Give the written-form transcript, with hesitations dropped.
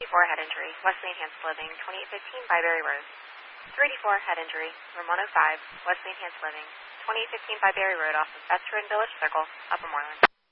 4 head injury, Wesley Enhanced Living, 2815 Byberry Road. 384 head injury, room 105, Wesley Enhanced Living, 2815 Byberry Road off of Veteran Village Circle, Upper Moreland.